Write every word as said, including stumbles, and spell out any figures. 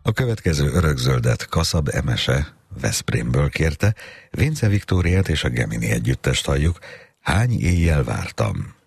A következő örökzöldet Kaszab Emese Veszprémből kérte, Vince Viktóriát és a Gemini együttest halljuk, Hány éjjel vártam.